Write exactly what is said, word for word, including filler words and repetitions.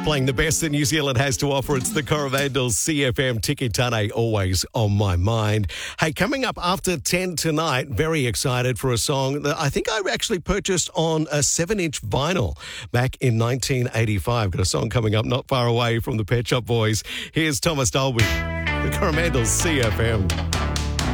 Playing the best that New Zealand has to offer. It's the Coromandel C F M Tiki Tane, always on my mind. Hey, coming up after ten tonight, very excited for a song that I think I actually purchased on a seven-inch vinyl back in nineteen eighty-five. Got a song coming up not far away from the Pet Shop Boys. Here's Thomas Dolby, the Coromandel C F M.